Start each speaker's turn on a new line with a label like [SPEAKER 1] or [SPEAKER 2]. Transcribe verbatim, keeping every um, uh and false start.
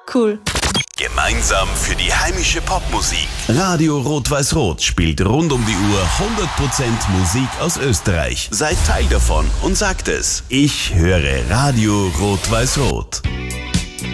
[SPEAKER 1] Cool.
[SPEAKER 2] Gemeinsam für die heimische Popmusik. Radio Rot-Weiß-Rot spielt rund um die Uhr hundert Prozent Musik aus Österreich. Seid Teil davon und sagt es. Ich höre Radio Rot-Weiß-Rot.